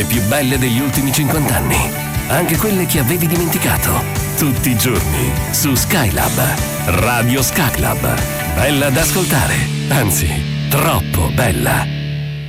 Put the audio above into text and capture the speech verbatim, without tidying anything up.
più belle degli ultimi cinquanta anni, anche quelle che avevi dimenticato. Tutti i giorni su Skylab. Radio Skylab. Bella da ascoltare, anzi, troppo bella.